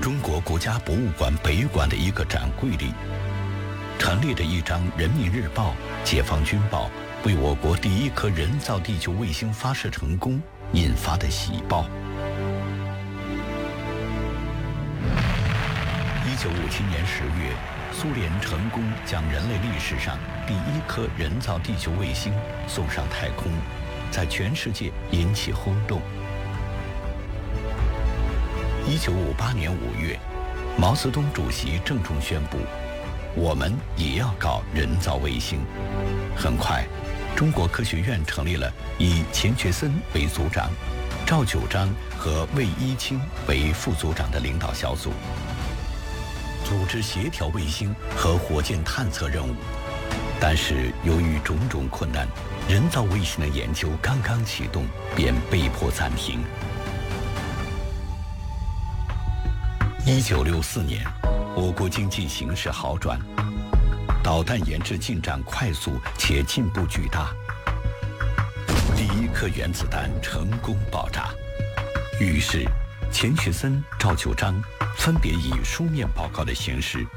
中国国家博物馆北馆的一个展柜里，陈列着一张《人民日报》《解放军报》为我国第一颗人造地球卫星发射成功引发的喜报。1957年10月，苏联成功将人类历史上第一颗人造地球卫星送上太空，在全世界引起轰动。1958年5月，毛泽东主席郑重宣布，我们也要搞人造卫星。很快，中国科学院成立了以钱学森为组长，赵九章和魏一清为副组长的领导小组，组织协调卫星和火箭探测任务。但是由于种种困难，人造卫星的研究刚刚启动，便被迫暂停。1964年，我国经济形势好转，导弹研制进展快速且进步巨大。第一颗原子弹成功爆炸，于是钱学森、赵九章分别以书面报告的形式